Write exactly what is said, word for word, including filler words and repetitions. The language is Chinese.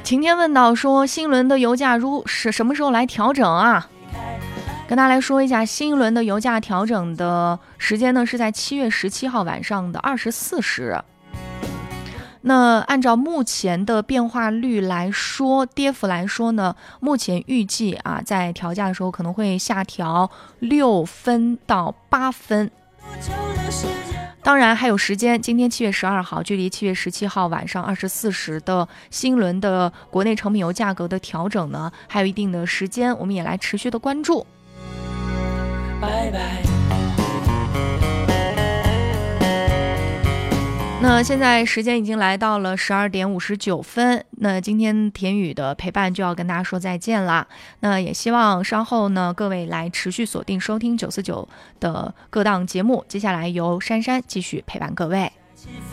晴天问到说，新一轮的油价如是什么时候来调整啊？跟大家来说一下，新一轮的油价调整的时间呢，是在七月十七号晚上的二十四时。那按照目前的变化率来说，跌幅来说呢，目前预计啊，在调价的时候可能会下调六分到八分。当然还有时间，今天七月十二号，距离七月十七号晚上二十四时的新轮的国内成品油价格的调整呢，还有一定的时间，我们也来持续的关注。拜拜。那现在时间已经来到了十二点五十九分，那今天田雨的陪伴就要跟大家说再见啦。那也希望稍后呢，各位来持续锁定收听九四九的各档节目，接下来由珊珊继续陪伴各位。